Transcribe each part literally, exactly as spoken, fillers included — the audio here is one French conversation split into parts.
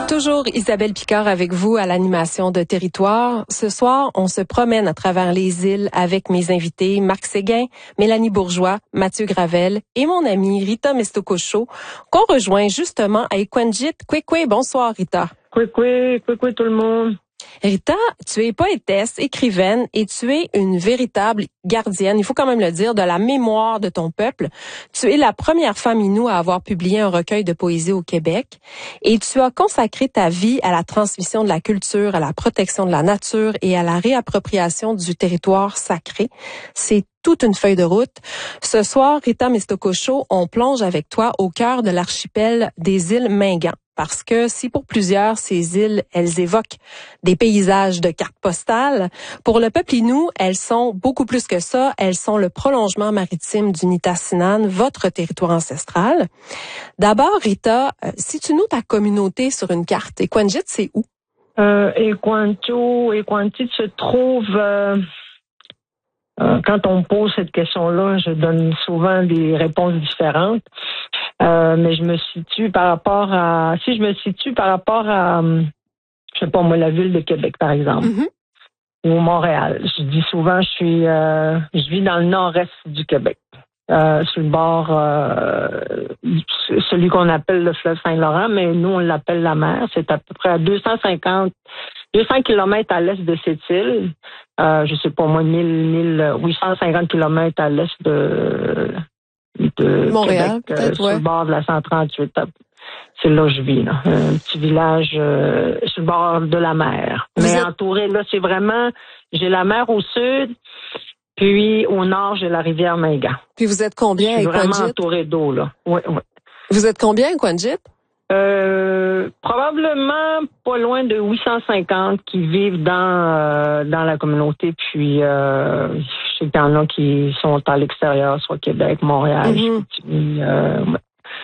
Toujours Isabelle Picard avec vous à l'animation de Territoire. Ce soir, on se promène à travers les îles avec mes invités Marc Séguin, Mélanie Bourgeois, Mathieu Gravel et mon amie Rita Meztococho, qu'on rejoint justement à Equanjit. Kwekwe, bonsoir Rita. Kwekwe, kwekwe tout le monde. Rita, tu es poétesse, écrivaine et tu es une véritable gardienne, il faut quand même le dire, de la mémoire de ton peuple. Tu es la première femme Innu à avoir publié un recueil de poésie au Québec et tu as consacré ta vie à la transmission de la culture, à la protection de la nature et à la réappropriation du territoire sacré. C'est toute une feuille de route. Ce soir, Rita Meztococho, on plonge avec toi au cœur de l'archipel des îles Mingan. Parce que si pour plusieurs, ces îles, elles évoquent des paysages de cartes postales, pour le peuple Innu, elles sont beaucoup plus que ça. Elles sont le prolongement maritime du Nitassinan, votre territoire ancestral. D'abord, Rita, si tu noues ta communauté sur une carte, Equanjit, c'est où? Euh, Equanto, Equantit se trouve... Euh, euh, quand on me pose cette question-là, je donne souvent des réponses différentes. Euh, mais je me situe par rapport à... Si je me situe par rapport à, je sais pas moi, la ville de Québec, par exemple, mm-hmm. ou Montréal. Je dis souvent, je suis, euh, je vis dans le nord-est du Québec, euh, sur le bord, euh, celui qu'on appelle le fleuve Saint-Laurent, mais nous, on l'appelle la mer. C'est à peu près à deux cent cinquante, deux cents kilomètres à l'est de cette île. Euh, je sais pas moi, mille, huit cent cinquante kilomètres à l'est de... de Montréal, Québec, euh, sur ouais. le bord de la cent trente-huit. C'est là que je vis, là. Un petit village euh, sur le bord de la mer. Vous Mais êtes... entouré, là, c'est vraiment... J'ai la mer au sud, puis au nord, j'ai la rivière Mingan. Puis vous êtes combien à Equanjit? Je suis vraiment entouré d'eau, là. Oui, oui. Vous êtes combien à Equanjit? Euh, probablement pas loin de huit cent cinquante qui vivent dans euh, dans la communauté, puis euh, je sais qu'il y en a qui sont à l'extérieur, soit Québec, Montréal, mm-hmm. puis, euh, ouais.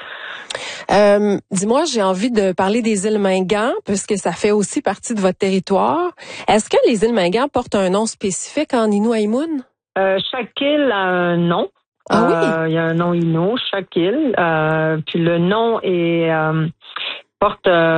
Euh, dis-moi, j'ai envie de parler des îles Mingan, puisque ça fait aussi partie de votre territoire. Est-ce que les îles Mingan portent un nom spécifique en Innu Aïmoun? Euh, chaque île a un nom. Ah oui? Euh, il y a un nom Innu, chaque île. Euh, puis le nom est euh, porte... Euh,